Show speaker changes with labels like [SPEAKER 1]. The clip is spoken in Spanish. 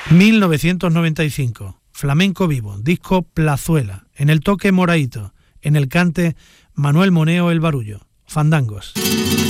[SPEAKER 1] 1995, Flamenco Vivo, disco Plazuela, en el toque Moraíto, en el cante Manuel Moneo el Barullo, Fandangos.